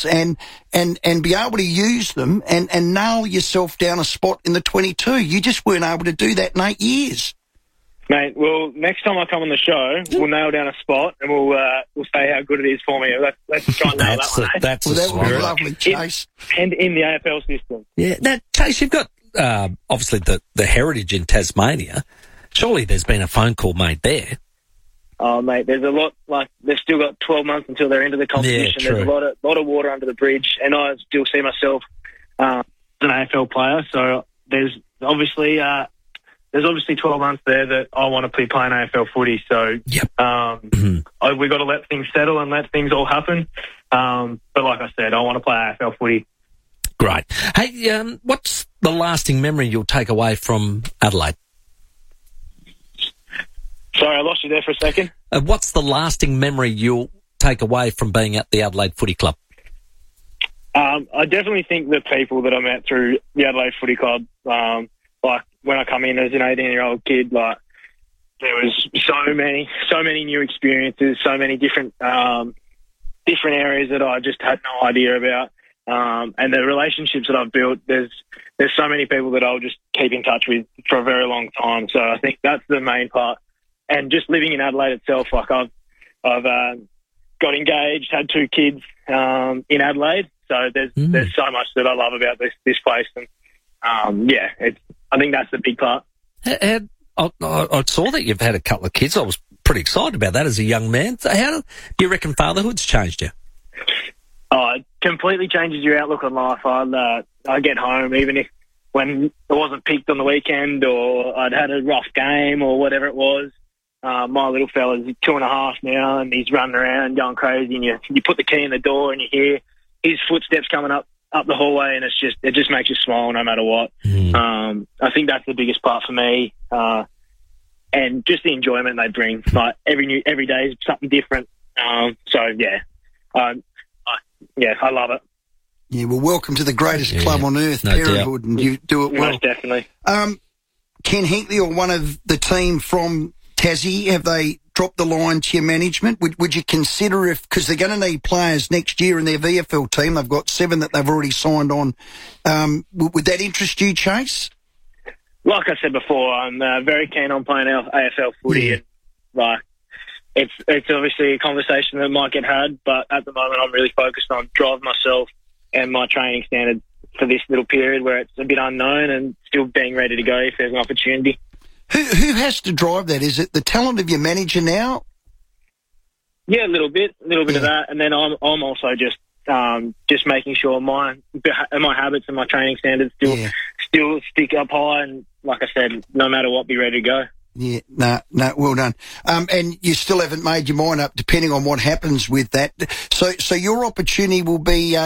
skills and be able to use them and nail yourself down a spot in the 22. You just weren't able to do that in 8 years. Mate, well, next time I come on the show, we'll nail down a spot and we'll say how good it is for me. Let's try and nail that one. That's Well, the that would be spirit. lovely, Chase. And in the AFL system. Yeah. Now, Chase, you've got obviously the heritage in Tasmania. Surely there's been a phone call made there. Oh, mate, there's a lot, they've still got 12 months until they're into the competition. Yeah, true. There's a lot of water under the bridge, and I still see myself as an AFL player, so there's obviously 12 months there that I want to be playing AFL footy, so Yep. we've got to let things settle and let things all happen. But like I said, I want to play AFL footy. Great. Hey, what's the lasting memory you'll take away from Adelaide? Sorry, I lost you there for a second. What's the lasting memory you'll take away from being at the Adelaide Footy Club? I definitely think the people that I met through the Adelaide Footy Club, like when I come in as an 18-year-old kid, like there was so many new experiences, so many different areas that I just had no idea about. And the relationships that I've built, there's so many people that I'll just keep in touch with for a very long time. So I think that's the main part. And just living in Adelaide itself, like I've got engaged, had 2 kids in Adelaide. So there's so much that I love about this place, and I think that's the big part. I saw that you've had a couple of kids. I was pretty excited about that as a young man. So how do you reckon fatherhood's changed you? It completely changes your outlook on life. I get home, even if when it wasn't picked on the weekend or I'd had a rough game or whatever it was. My little fella's 2.5 now, and he's running around going crazy, and you put the key in the door and you hear his footsteps coming up the hallway, and it just makes you smile no matter what. I think that's the biggest part for me, and just the enjoyment they bring. Like every day is something different. I love it. Yeah, well, welcome to the greatest club on earth, no Parenthood, doubt. and you do it well. Most definitely. Ken Hinkley or one of the team from Tassie, have they dropped the line to your management? Would you consider because they're going to need players next year in their VFL team, they've got 7 that they've already signed on. Would that interest you, Chase? Like I said before, I'm very keen on playing AFL footy. Yeah. And, it's obviously a conversation that might get had, but at the moment I'm really focused on driving myself and my training standards for this little period where it's a bit unknown and still being ready to go if there's an opportunity. Who has to drive that? Is it the talent of your manager now? Yeah, a little bit of that, and then I'm also just making sure my habits and my training standards still stick up high, and like I said, no matter what, be ready to go. Yeah, no, well done. And you still haven't made your mind up, depending on what happens with that. So your opportunity will be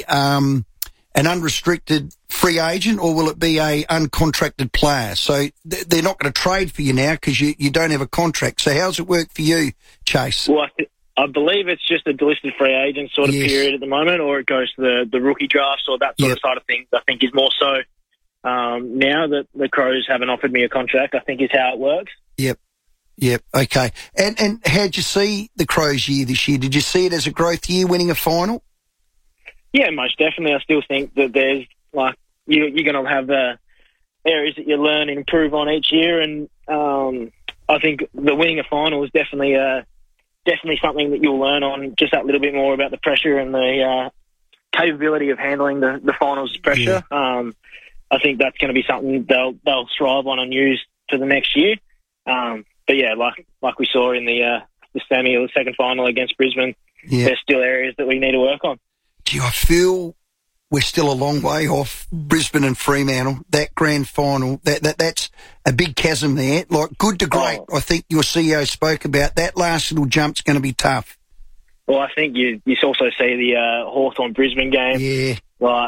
an unrestricted free agent, or will it be a uncontracted player? So they're not going to trade for you now because you don't have a contract. So how's it work for you, Chase? Well, I believe it's just a delisted free agent sort of period at the moment, or it goes to the rookie drafts or that sort of side of things. I think is more so now that the Crows haven't offered me a contract, I think is how it works. Yep. Okay. And how'd you see the Crows year this year? Did you see it as a growth year, winning a final? Yeah, most definitely. I still think that there's you're going to have areas that you learn and improve on each year, and I think the winning a final is definitely something that you'll learn on, just that little bit more about the pressure and the capability of handling the finals pressure. Yeah. I think that's going to be something they'll strive on and use for the next year. But yeah, like we saw in the semi or the second final against Brisbane, there's still areas that we need to work on. Gee, I feel we're still a long way off Brisbane and Fremantle. That grand final, that's a big chasm there. Like good to great, I think your CEO spoke about. That last little jump's going to be tough. Well, I think you also see the Hawthorn Brisbane game. Yeah, like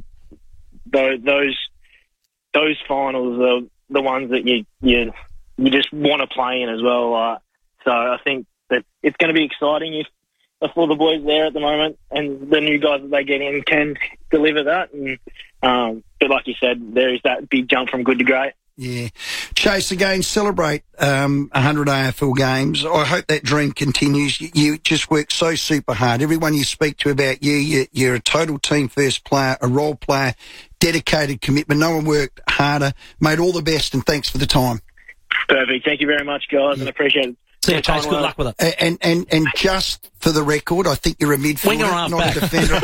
those finals are the ones that you just want to play in as well. So I think that it's going to be exciting if all the boys there at the moment and the new guys that they get in can deliver that. And but like you said, there is that big jump from good to great. Yeah. Chase, again, celebrate 100 AFL games. I hope that dream continues. You just work so super hard. Everyone you speak to about you're a total team first player, a role player, dedicated commitment. No one worked harder. Mate, all the best and thanks for the time. Perfect. Thank you very much, guys, and appreciate it. See you, Chase. Good luck with it. And just for the record, I think you're a midfielder, Winger half not back. a defender.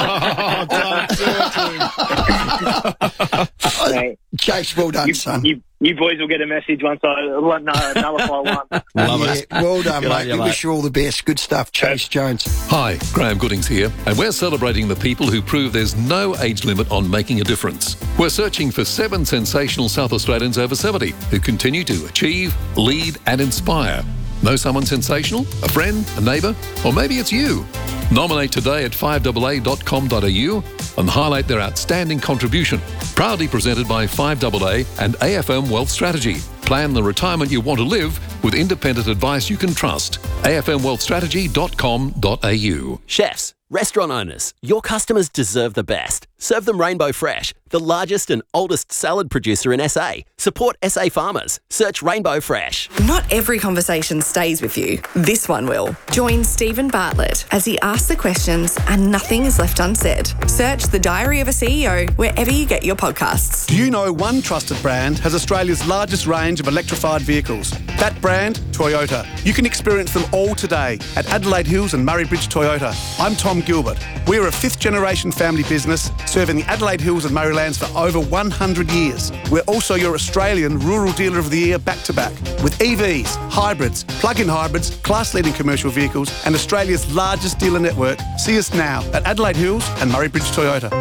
Chase, well done, son. You boys will get a message once I nullify one. Love it. Well done, Good on mate. you, We mate. wish you all the best. Good stuff, Chase Jones. Hi, Graham Goodings here, and we're celebrating the people who prove there's no age limit on making a difference. We're searching for 7 sensational South Australians over 70 who continue to achieve, lead and inspire. Know someone sensational? A friend? A neighbour? Or maybe it's you? Nominate today at 5AA.com.au and highlight their outstanding contribution. Proudly presented by 5AA and AFM Wealth Strategy. Plan the retirement you want to live with independent advice you can trust. afmwealthstrategy.com.au. Chefs, restaurant owners, your customers deserve the best. Serve them Rainbow Fresh, the largest and oldest salad producer in SA. Support SA farmers. Search Rainbow Fresh. Not every conversation stays with you. This one will. Join Stephen Bartlett as he asks the questions and nothing is left unsaid. Search The Diary of a CEO wherever you get your podcasts. Do you know one trusted brand has Australia's largest range of electrified vehicles? That brand, Toyota. You can experience them all today at Adelaide Hills and Murray Bridge Toyota. I'm Tom Gilbert. We're a 5th generation family business serving the Adelaide Hills and Murraylands for over 100 years. We're also your Australian Rural Dealer of the Year back-to-back with EVs, hybrids, plug-in hybrids, class-leading commercial vehicles and Australia's largest dealer network. See us now at Adelaide Hills and Murray Bridge Toyota.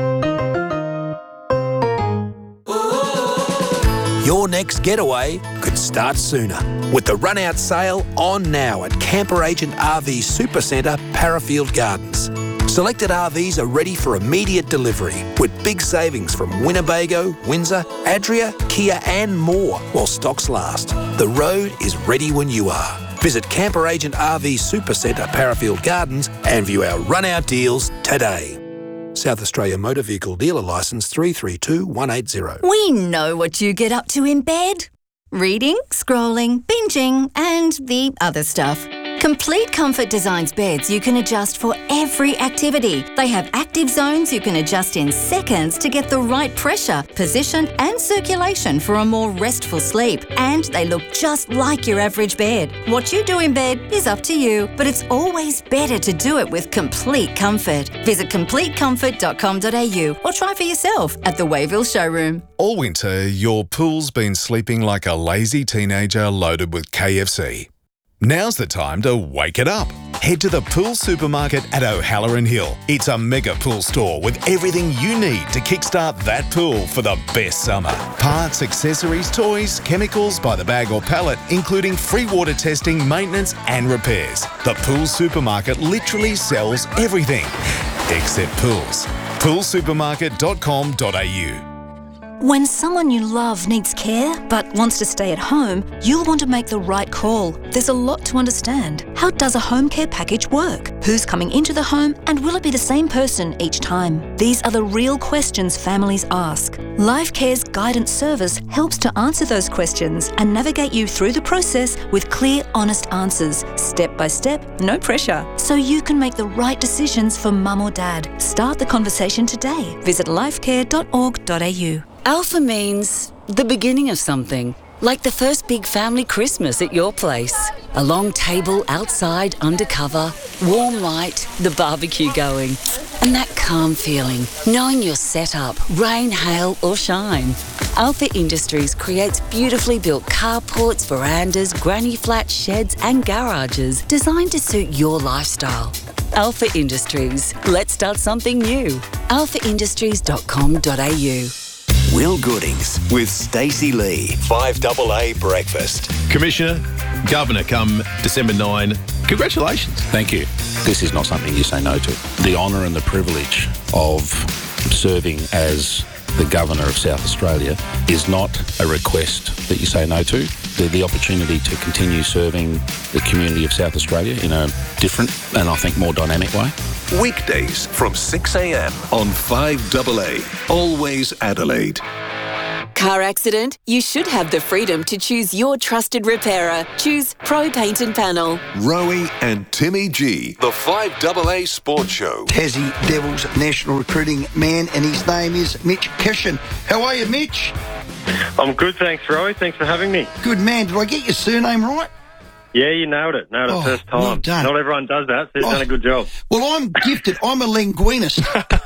Your next getaway could start sooner with the run-out sale on now at Camper Agent RV Supercentre, Parafield Gardens. Selected RVs are ready for immediate delivery with big savings from Winnebago, Windsor, Adria, Kia and more while stocks last. The road is ready when you are. Visit Camper Agent RV Supercentre, Parafield Gardens and view our run-out deals today. South Australia Motor Vehicle Dealer Licence 332180. We know what you get up to in bed. Reading, scrolling, binging, and the other stuff. Complete Comfort designs beds you can adjust for every activity. They have active zones you can adjust in seconds to get the right pressure, position, and circulation for a more restful sleep. And they look just like your average bed. What you do in bed is up to you, but it's always better to do it with Complete Comfort. Visit CompleteComfort.com.au or try for yourself at the Wayville showroom. All winter, your pool's been sleeping like a lazy teenager loaded with KFC. Now's the time to wake it up. Head to the Pool Supermarket at O'Halloran Hill. It's a mega pool store with everything you need to kickstart that pool for the best summer. Parts, accessories, toys, chemicals by the bag or pallet, including free water testing, maintenance and repairs. The Pool Supermarket literally sells everything, except pools. poolsupermarket.com.au. When someone you love needs care but wants to stay at home, you'll want to make the right call. There's a lot to understand. How does a home care package work? Who's coming into the home and will it be the same person each time? These are the real questions families ask. LifeCare's guidance service helps to answer those questions and navigate you through the process with clear, honest answers, step by step, no pressure, so you can make the right decisions for mum or dad. Start the conversation today. Visit lifecare.org.au. Alpha means the beginning of something, like the first big family Christmas at your place. A long table outside undercover, warm light, the barbecue going, and that calm feeling, knowing you're set up, rain, hail or shine. Alpha Industries creates beautifully built carports, verandas, granny flats, sheds and garages designed to suit your lifestyle. Alpha Industries. Let's start something new. alphaindustries.com.au. Will Goodings with Stacey Lee. 5AA Breakfast. Commissioner, Governor come December 9. Congratulations. Thank you. This is not something you say no to. The honour and the privilege of serving as the Governor of South Australia is not a request that you say no to. The opportunity to continue serving the community of South Australia in a different and I think more dynamic way. Weekdays from 6 a.m. on 5AA. Always Adelaide. Car accident? You should have the freedom to choose your trusted repairer. Choose Pro Paint and Panel. Rowie and Timmy G, the 5AA Sports Show. Tassie Devils national recruiting man, and his name is Mitch Kishan. How are you, Mitch? I'm good, thanks, Rowie. Thanks for having me. Good man. Did I get your surname right? Yeah, you nailed it. First time. Well done. Not everyone does that, so you've done a good job. Well, I'm gifted. I'm a linguinist.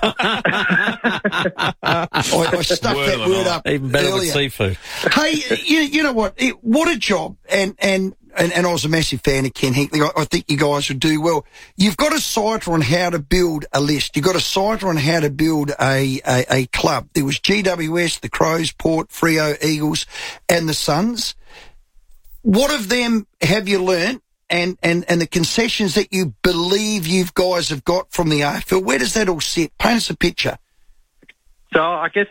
I stuck that word up even better earlier. with seafood. Hey, you know what? What a job. And I was a massive fan of Ken Hinkley. I think you guys would do well. You've got a citer on how to build a list. You've got a citer on how to build a club. There was GWS, the Crows, Port, Freo, Eagles, and the Suns. What of them have you learnt, and the concessions that you believe you guys have got from the AFL? Where does that all sit? Paint us a picture. So I guess,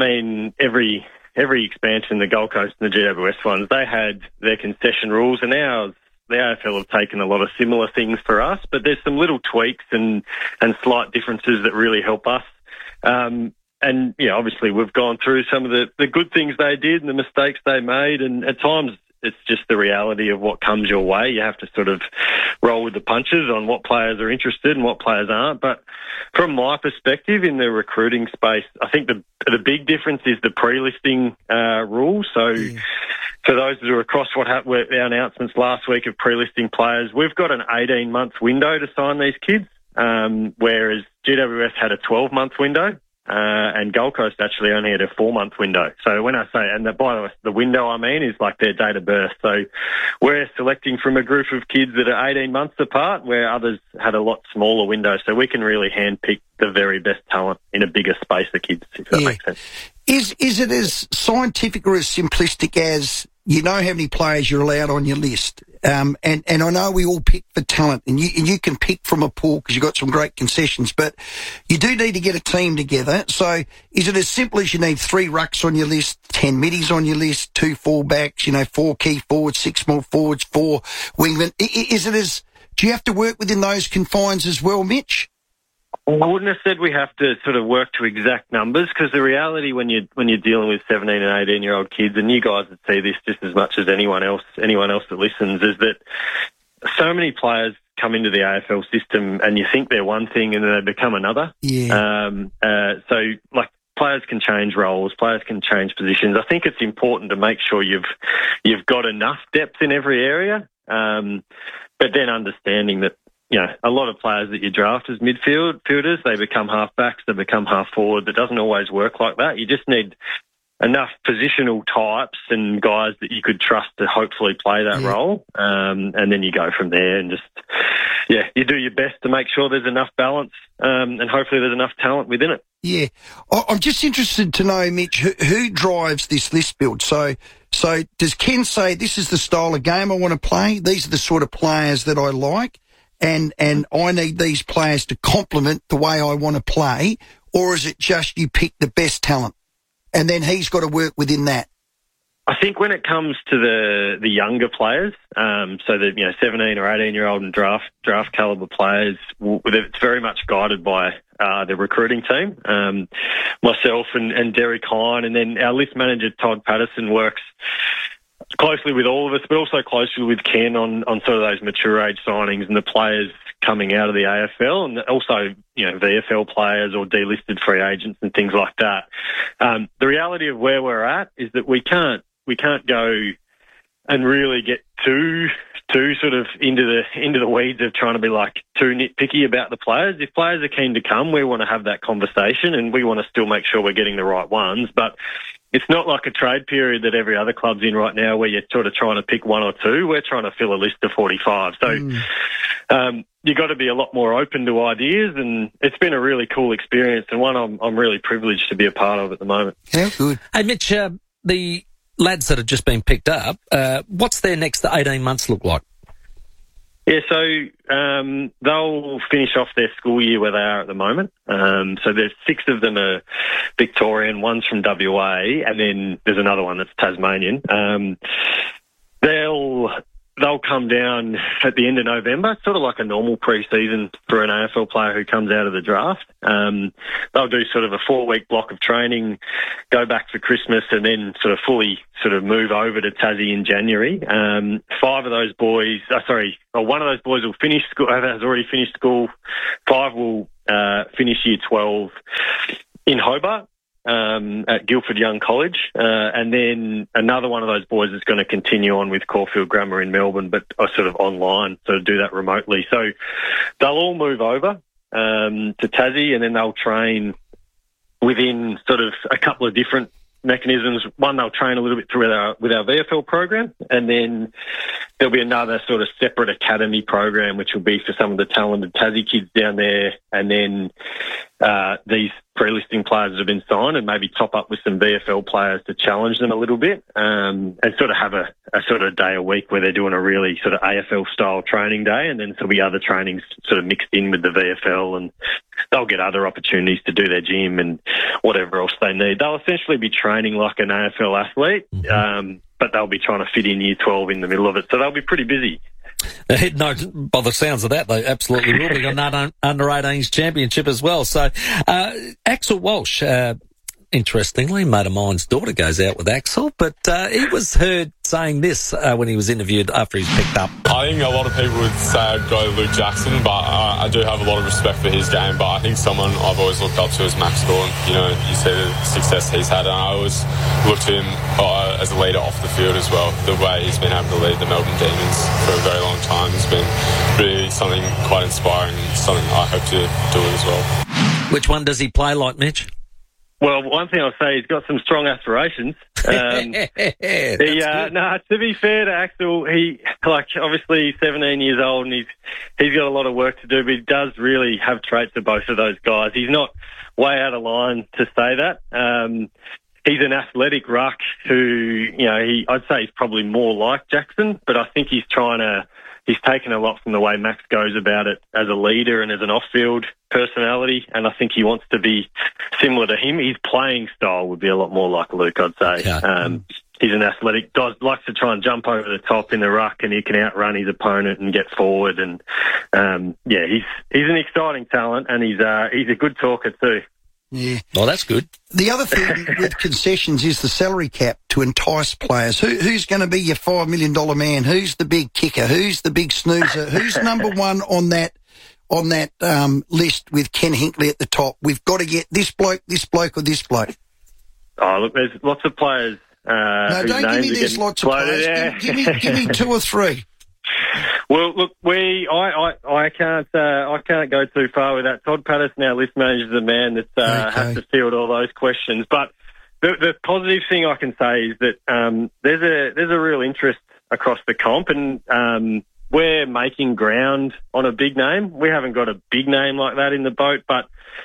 every expansion, the Gold Coast and the GWS ones, they had their concession rules, and ours, the AFL have taken a lot of similar things for us, but there's some little tweaks and slight differences that really help us. And, obviously we've gone through some of the good things they did and the mistakes they made, and at times it's just the reality of what comes your way. You have to sort of roll with the punches on what players are interested and what players aren't. But from my perspective in the recruiting space, I think the big difference is the pre-listing rules. So for those that are across what happened with our announcements last week of pre-listing players, we've got an 18-month window to sign these kids, whereas GWS had a 12-month window. And Gold Coast actually only had a 4-month window. So when I say, and by the way, the window I mean is like their date of birth. So we're selecting from a group of kids that are 18 months apart, where others had a lot smaller window. So we can really handpick the very best talent in a bigger space of kids, if that makes sense. Is it as scientific or as simplistic as you know how many players you're allowed on your list? And I know we all pick for talent, and you can pick from a pool because you've got some great concessions, but you do need to get a team together. So is it as simple as you need 3 rucks on your list, 10 middies on your list, 2 fullbacks, 4 key forwards, 6 small forwards, 4 wingmen? Do you have to work within those confines as well, Mitch? I wouldn't have said we have to sort of work to exact numbers, because the reality when you're dealing with 17 and 18-year-old kids, and you guys would see this just as much as anyone else that listens, is that so many players come into the AFL system and you think they're one thing and then they become another. Yeah. So players can change roles, players can change positions. I think it's important to make sure you've got enough depth in every area, but then understanding that a lot of players that you draft as midfielders, they become half-backs, they become half-forward. It doesn't always work like that. You just need enough positional types and guys that you could trust to hopefully play that role, and then you go from there and you do your best to make sure there's enough balance, and hopefully there's enough talent within it. Yeah. I'm just interested to know, Mitch, who drives this list build? So does Ken say, this is the style of game I want to play, these are the sort of players that I like, and I need these players to complement the way I want to play, or is it just you pick the best talent and then he's got to work within that? I think when it comes to the younger players, so the 17 or 18-year-old and draft caliber players, it's very much guided by the recruiting team. Myself and Derek Hine, and then our list manager Todd Patterson works closely with all of us, but also closely with Ken on sort of those mature age signings and the players coming out of the AFL, and also VFL players or delisted free agents and things like that. The reality of where we're at is that we can't go and really get too sort of into the weeds of trying to be too nitpicky about the players. If players are keen to come, we want to have that conversation, and we want to still make sure we're getting the right ones. But it's not like a trade period that every other club's in right now where you're sort of trying to pick 1 or 2. We're trying to fill a list of 45. So you've got to be a lot more open to ideas, and it's been a really cool experience, and one I'm really privileged to be a part of at the moment. Yeah, good. Hey, Mitch, the lads that have just been picked up, what's their next 18 months look like? Yeah, so they'll finish off their school year where they are at the moment. So there's 6 of them are Victorian, one's from WA, and then there's another one that's Tasmanian. they'll come down at the end of November, sort of like a normal pre-season for an AFL player who comes out of the draft. They'll do sort of a 4-week block of training, go back for Christmas, and then sort of fully sort of move over to Tassie in January. One of those boys will finish school, has already finished school. 5 will finish year 12 in Hobart. At Guildford Young College, and then another one of those boys is going to continue on with Caulfield Grammar in Melbourne, but sort of online, so do that remotely. So they'll all move over to Tassie, and then they'll train within sort of a couple of different mechanisms. One, they'll train a little bit through with our VFL program, and then there'll be another sort of separate academy program, which will be for some of the talented Tassie kids down there, and then these pre-listing players that have been signed, and maybe top up with some VFL players to challenge them a little bit, and sort of have a sort of day a week where they're doing a really sort of AFL style training day, and then there'll be other trainings sort of mixed in with the VFL, and they'll get other opportunities to do their gym and whatever else they need. They'll essentially be training like an AFL athlete, but they'll be trying to fit in year 12 in the middle of it, so they'll be pretty busy. No, by the sounds of that, they absolutely will be on that under-18s championship as well. So, Axel Walsh, interestingly, a mate of mine's daughter goes out with Axel, but he was heard saying this when he was interviewed after he's picked up. I think a lot of people would say I'd go Luke Jackson, but I do have a lot of respect for his game. But I think someone I've always looked up to is Max Gawn. You know, you see the success he's had, and I always look to him as a leader off the field as well. The way he's been able to lead the Melbourne Demons for a very long time has been really something quite inspiring, and something I hope to do as well. Which one does he play like, Mitch? Well, one thing I'll say, he's got some strong aspirations. To be fair to Axel, obviously he's 17 years old and he's got a lot of work to do, but he does really have traits of both of those guys. He's not way out of line to say that. He's an athletic ruck who, I'd say he's probably more like Jackson, but I think he's taken a lot from the way Max goes about it as a leader and as an off-field personality, and I think he wants to be similar to him. His playing style would be a lot more like Luke, I'd say. Yeah. He's an athletic guy, likes to try and jump over the top in the ruck, and he can outrun his opponent and get forward. And he's an exciting talent, and he's a good talker too. Yeah. Well, that's good. The other thing with concessions is the salary cap to entice players. Who's going to be your $5 million man? Who's the big kicker? Who's the big snoozer? Who's number one on that list with Ken Hinkley at the top? We've got to get this bloke, or this bloke. Oh, look, there's lots of players. No, don't give me there's lots of players. Yeah. Give me 2 or 3. Well, look, I can't go too far with that. Todd Patterson, our list manager, is the man that has to field all those questions. But the positive thing I can say is that there's a real interest across the comp, and we're making ground on a big name. We haven't got a big name like that in the boat, but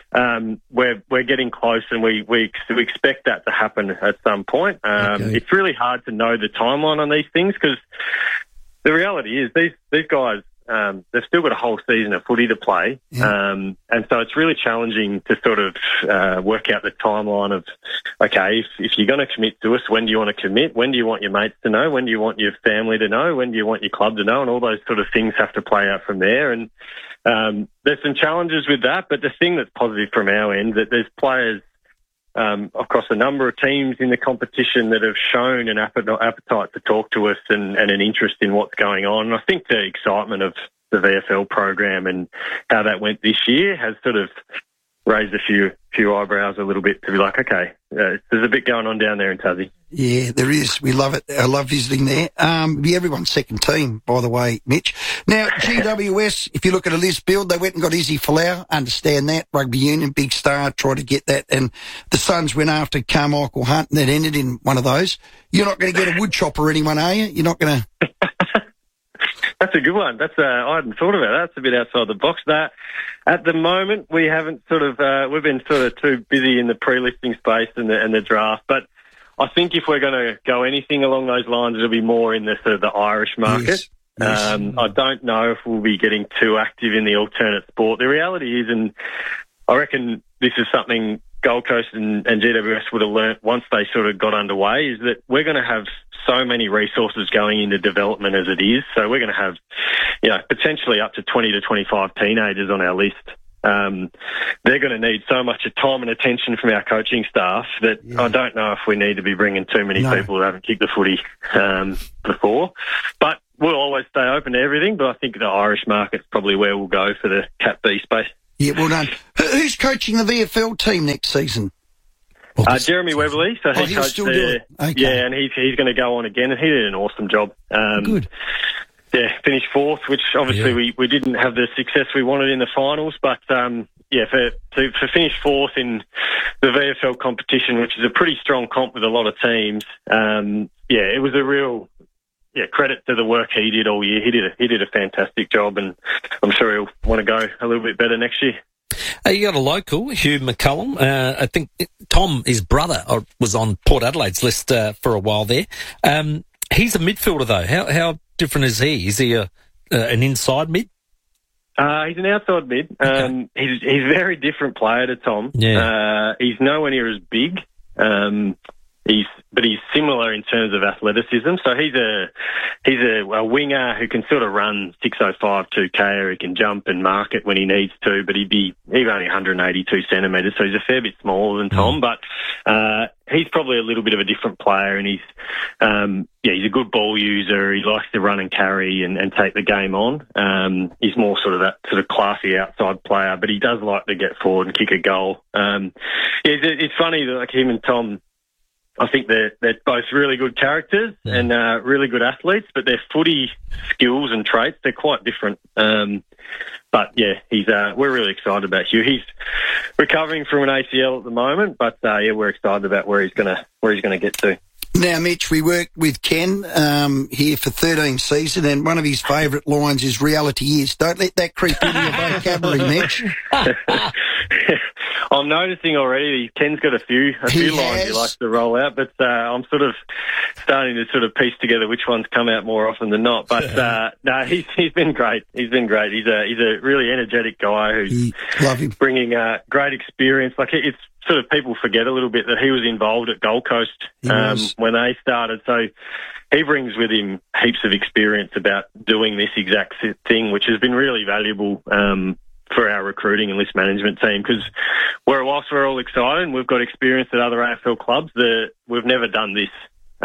we're getting close, and we expect that to happen at some point. It's really hard to know the timeline on these things because the reality is these guys, they've still got a whole season of footy to play. Yeah. And so it's really challenging to sort of work out the timeline of, okay, if you're going to commit to us, when do you want to commit? When do you want your mates to know? When do you want your family to know? When do you want your club to know? And all those sort of things have to play out from there. And there's some challenges with that, but the thing that's positive from our end, that there's players across a number of teams in the competition that have shown an appetite to talk to us and an interest in what's going on. And I think the excitement of the VFL program and how that went this year has sort of raised a few eyebrows a little bit to be like, okay, there's a bit going on down there in Tassie. Yeah, there is. We love it. I love visiting there. Be everyone's second team, by the way, Mitch. Now, GWS, if you look at a list build, they went and got Izzy Folau. Understand that. Rugby union, big star, tried to get that. And the Suns went after Carmichael Hunt, and that ended in one of those. You're not going to get a wood chopper or anyone, are you? You're not going to... That's a good one. I hadn't thought about that. That's a bit outside the box. That at the moment we haven't we've been sort of too busy in the pre-listing space and the draft. But I think if we're going to go anything along those lines, it'll be more in the sort of the Irish market. Yes. I don't know if we'll be getting too active in the alternate sport. The reality is, and I reckon this is something Gold Coast and GWS would have learnt once they sort of got underway, is that we're going to have so many resources going into development as it is. So we're going to have, potentially up to 20 to 25 teenagers on our list. They're going to need so much time and attention from our coaching staff that I don't know if we need to be bringing too many people who haven't kicked the footy before. But we'll always stay open to everything, but I think the Irish market's probably where we'll go for the Cat B space. Yeah, well done. Who's coaching the VFL team next season? Jeremy Weberly. So he coached still there. do it. Okay. Yeah, and he's going to go on again, and he did an awesome job. Good. Yeah, finished fourth, which obviously we didn't have the success we wanted in the finals, but for finish fourth in the VFL competition, which is a pretty strong comp with a lot of teams, it was a real credit to the work he did all year. He did a fantastic job, and I'm sure he'll want to go a little bit better next year. You got a local, Hugh McCullum. I think Tom, his brother, was on Port Adelaide's list for a while there. He's a midfielder, though. How different is he? Is he an inside mid? He's an outside mid. Okay. He's a very different player to Tom. Yeah. He's nowhere near as big. But he's similar in terms of athleticism. So he's a winger who can sort of run 605, 2K, or he can jump and mark it when he needs to. But he's only 182 centimetres, so he's a fair bit smaller than Tom. But he's probably a little bit of a different player, and he's a good ball user. He likes to run and carry and take the game on. He's more sort of that sort of classy outside player, but he does like to get forward and kick a goal. It's funny that him and Tom, I think they're both really good characters and really good athletes, but their footy skills and traits, they're quite different. But we're really excited about Hugh. He's recovering from an ACL at the moment, but we're excited about where he's gonna get to. Now, Mitch, we worked with Ken here for 13 seasons, and one of his favourite lines is "reality is." Don't let that creep into your vocabulary, Mitch. I'm noticing already Ken's got a few lines he likes to roll out, but I'm sort of starting to sort of piece together which ones come out more often than not. But he's been great. He's been great. He's a really energetic guy who's bringing great experience. Like it's sort of people forget a little bit that he was involved at Gold Coast when they started. So he brings with him heaps of experience about doing this exact thing, which has been really valuable for our recruiting and list management team, because whilst we're all excited and we've got experience at other AFL clubs, we've never done this.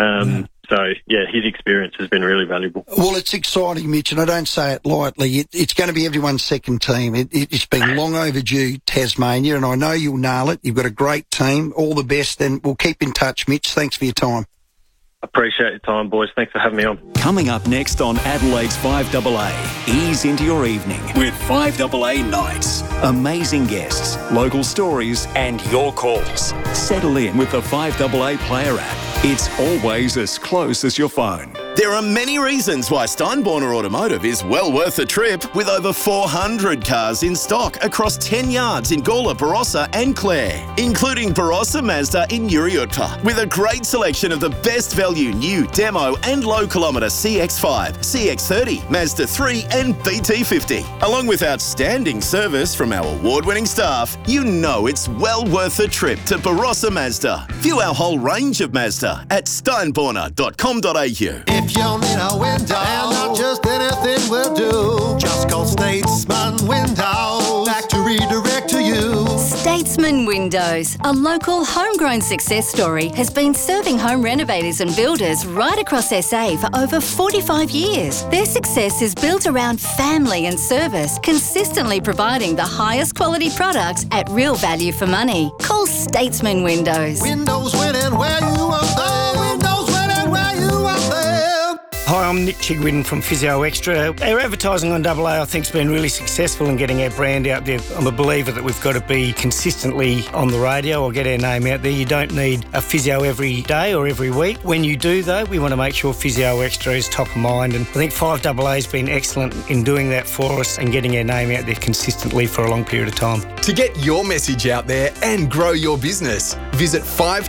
So, his experience has been really valuable. Well, it's exciting, Mitch, and I don't say it lightly. It's going to be everyone's second team. It's been long overdue, Tasmania, and I know you'll nail it. You've got a great team. All the best, and we'll keep in touch, Mitch. Thanks for your time. Appreciate your time, boys. Thanks for having me on. Coming up next on Adelaide's 5AA, ease into your evening with 5AA Nights. Amazing guests, local stories, and your calls. Settle in with the 5AA Player app. It's always as close as your phone. There are many reasons why Steinborner Automotive is well worth the trip, with over 400 cars in stock across 10 yards in Gawler, Barossa and Clare, including Barossa Mazda in Uriutpa, with a great selection of the best value new demo and low kilometre CX-5, CX-30, Mazda 3 and BT50. Along with outstanding service from our award-winning staff, you know it's well worth the trip to Barossa Mazda. View our whole range of Mazda at steinborner.com.au. If you need a window, and not just anything will do, just call Statesman Windows, factory direct to you. Statesman Windows, a local homegrown success story, has been serving home renovators and builders right across SA for over 45 years. Their success is built around family and service, consistently providing the highest quality products at real value for money. Call Statesman Windows. Windows winning where you want them. Windows winning where you want them. Hi, I'm Nick Chigwin from Physio Extra. Our advertising on AA, I think, has been really successful in getting our brand out there. I'm a believer that we've got to be consistently on the radio or get our name out there. You don't need a physio every day or every week. When you do, though, we want to make sure Physio Extra is top of mind, and I think 5AA has been excellent in doing that for us and getting our name out there consistently for a long period of time. To get your message out there and grow your business, visit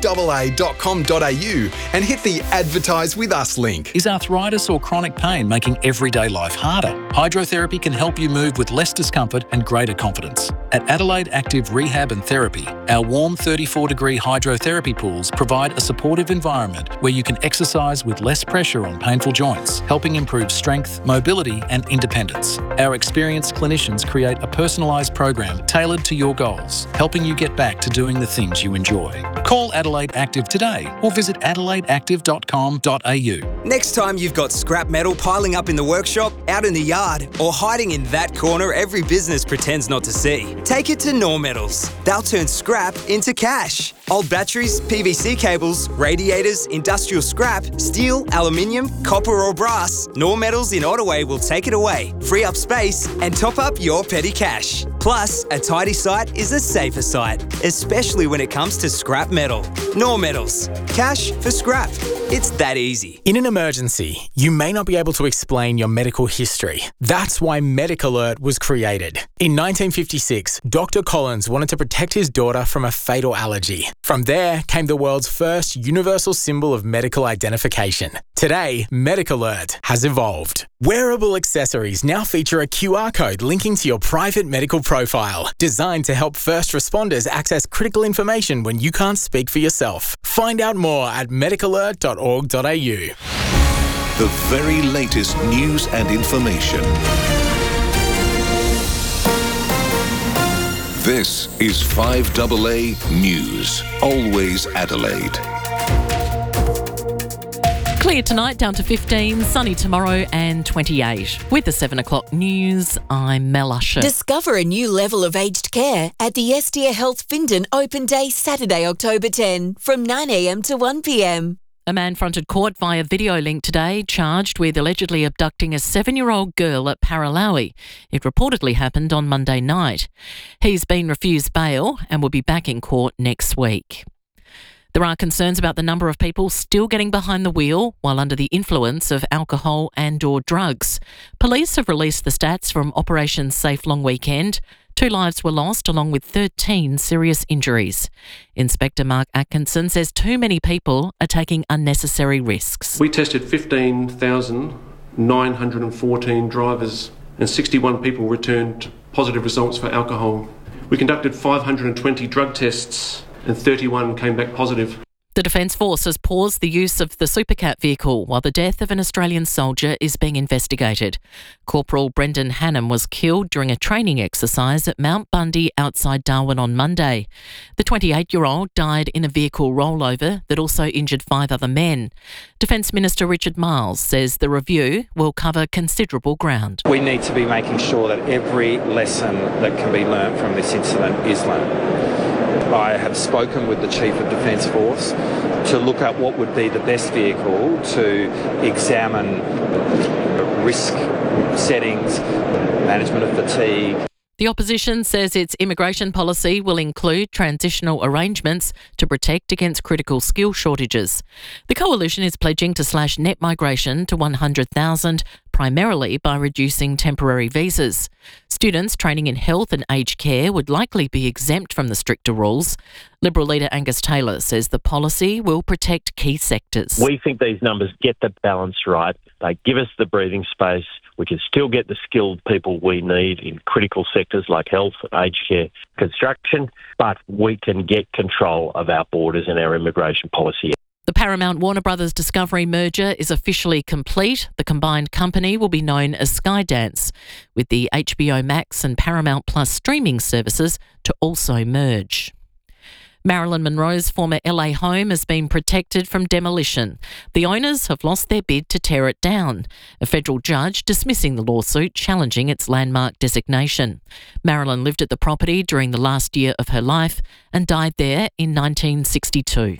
5AA.com.au and hit the Advertise With Us link. Is arthritis or chronic pain making everyday life harder? Hydrotherapy can help you move with less discomfort and greater confidence. At Adelaide Active Rehab and Therapy, our warm 34-degree hydrotherapy pools provide a supportive environment where you can exercise with less pressure on painful joints, helping improve strength, mobility and independence. Our experienced clinicians create a personalised program tailored to your goals, helping you get back to doing the things you enjoy. Call Adelaide Active today or visit adelaideactive.com.au. Next time you've got scrap metal piling up in the workshop, out in the yard, or hiding in that corner every business pretends not to see, take it to Nor Metals. They'll turn scrap into cash. Old batteries, PVC cables, radiators, industrial scrap, steel, aluminium, copper or brass, Nor Metals in Ottaway will take it away, free up space and top up your petty cash. Plus, a tidy site is a safer site, especially when it comes to scrap metal. Nor Metals. Cash for scrap. It's that easy. In an emergency, you may not be able to explain your medical history. That's why MedicAlert was created. In 1956, Dr. Collins wanted to protect his daughter from a fatal allergy. From there came the world's first universal symbol of medical identification. Today, MedicAlert has evolved. Wearable accessories now feature a QR code linking to your private medical profile, designed to help first responders access critical information when you can't speak for yourself. Find out more at medicalert.org.au. The very latest news and information. This is 5AA News. Always Adelaide. Clear tonight, down to 15, sunny tomorrow and 28. With the 7 o'clock news, I'm Mel Usher. Discover a new level of aged care at the Estia Health Findon Open Day Saturday, October 10 from 9am to 1pm. A man fronted court via video link today, charged with allegedly abducting a 7-year-old girl at Paralowie. It reportedly happened on Monday night. He's been refused bail and will be back in court next week. There are concerns about the number of people still getting behind the wheel while under the influence of alcohol and/or drugs. Police have released the stats from Operation Safe Long Weekend. 2 lives were lost along with 13 serious injuries. Inspector Mark Atkinson says too many people are taking unnecessary risks. We tested 15,914 drivers and 61 people returned positive results for alcohol. We conducted 520 drug tests and 31 came back positive. The Defence Force has paused the use of the Supercat vehicle while the death of an Australian soldier is being investigated. Corporal Brendan Hannam was killed during a training exercise at Mount Bundy outside Darwin on Monday. The 28-year-old died in a vehicle rollover that also injured 5 other men. Defence Minister Richard Marles says the review will cover considerable ground. We need to be making sure that every lesson that can be learnt from this incident is learnt. I have spoken with the Chief of Defence Force to look at what would be the best vehicle to examine risk settings, management of fatigue. The opposition says its immigration policy will include transitional arrangements to protect against critical skill shortages. The coalition is pledging to slash net migration to 100,000, primarily by reducing temporary visas. Students training in health and aged care would likely be exempt from the stricter rules. Liberal leader Angus Taylor says the policy will protect key sectors. We think these numbers get the balance right. They give us the breathing space. We can still get the skilled people we need in critical sectors like health, aged care, construction, but we can get control of our borders and our immigration policy. The Paramount Warner Brothers Discovery merger is officially complete. The combined company will be known as Skydance, with the HBO Max and Paramount Plus streaming services to also merge. Marilyn Monroe's former LA home has been protected from demolition. The owners have lost their bid to tear it down, a federal judge dismissing the lawsuit challenging its landmark designation. Marilyn lived at the property during the last year of her life and died there in 1962.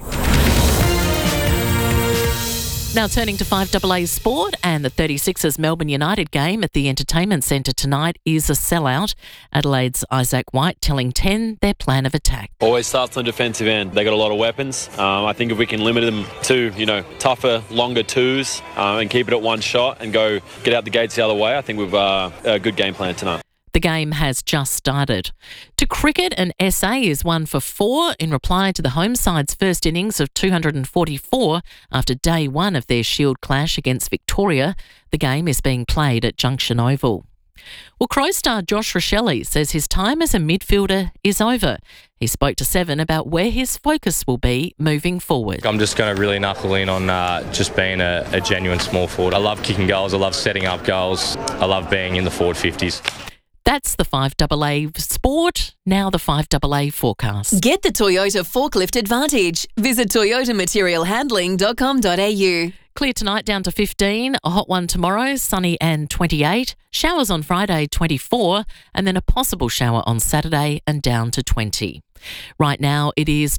Now turning to 5AA Sport, and the 36ers Melbourne United game at the Entertainment Centre tonight is a sellout. Adelaide's Isaac White telling 10 their plan of attack. Always starts on the defensive end. They got a lot of weapons. I think if we can limit them to, tougher, longer twos and keep it at one shot and go get out the gates the other way, I think we've a good game plan tonight. The game has just started. To cricket, an SA is 1 for 4 in reply to the home side's first innings of 244 after day 1 of their Shield clash against Victoria. The game is being played at Junction Oval. Well, Crow star Josh Rochelli says his time as a midfielder is over. He spoke to Seven about where his focus will be moving forward. I'm just going to really knuckle in on just being a genuine small forward. I love kicking goals. I love setting up goals. I love being in the forward 50s. That's the 5AA Sport. Now the 5AA forecast. Get the Toyota Forklift Advantage. Visit toyotamaterialhandling.com.au. Clear tonight down to 15, a hot one tomorrow, sunny and 28, showers on Friday 24, and then a possible shower on Saturday and down to 20. Right now it is